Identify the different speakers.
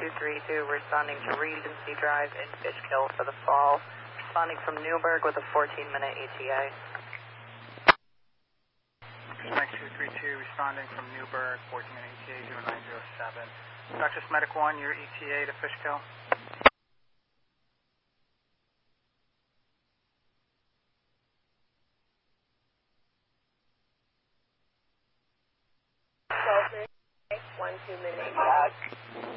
Speaker 1: 232, responding to Regency Drive in Fishkill for the fall. Responding from Newburgh with a 14-minute ETA.
Speaker 2: Mike 232, responding from Newburgh, 14-minute ETA 0907. Dr. Medic 1, your ETA to Fishkill.
Speaker 3: One 2 minute.